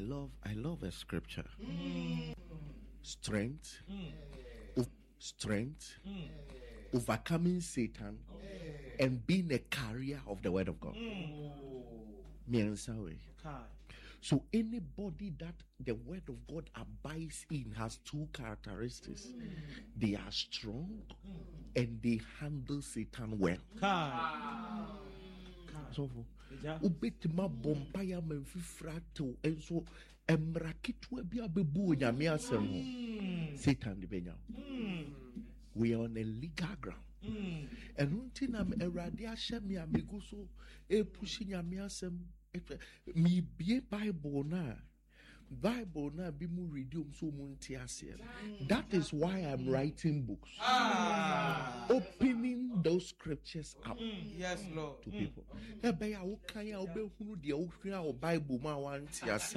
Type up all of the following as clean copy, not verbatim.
love a scripture. Strength, overcoming Satan, and being a carrier of the word of God. So anybody that the word of God abides in has two characteristics. They are strong and they handle Satan well. So ubetima bompaya memfifrato enso emrakitu ebia bebu nyame asem Satan de benya. We are on a legal ground. And until I'm erade ahye me amego so e pushi nyame asem me be Bible na be mu reading so munti ase. That is why I'm writing books. Opening those scriptures up. Yes, Lord. To people. Ebe ya ukan ya obe hunu de ohwa o Bible ma wanti ase.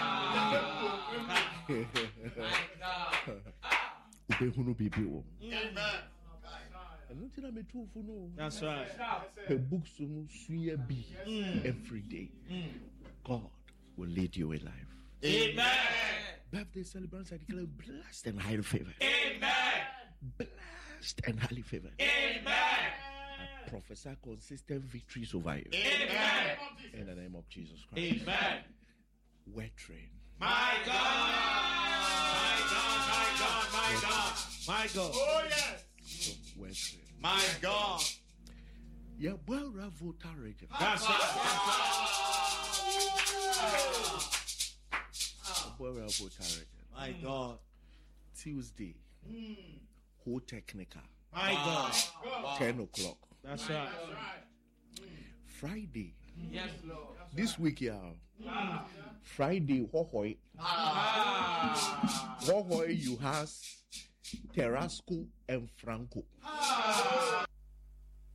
Obe hunu bibi wo. Amen. That's right. Her books every day. God will lead you in life. Amen. Birthday celebrants, I declare blessed and highly favored. Amen. Blessed and highly favored. Amen. I prophesy consistent victories over you. Amen. In the name of Jesus Christ. Amen. We're trained. My God. My God. My God. My God. My God. Oh yes. We're trained. My God. Yeah, well, Ravota region. That's right. My God. Tuesday. Whole technical. My God. 10 o'clock. That's right. Friday. Yes, Lord. This week, yeah. Friday, Hohoi. Hohoi, you has Terasco and Franco.